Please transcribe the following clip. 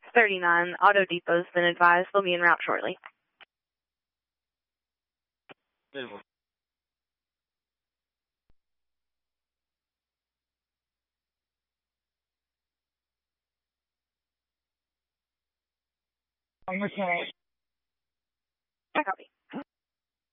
39, Auto Depot's been advised they'll be en route shortly. Okay. I copy.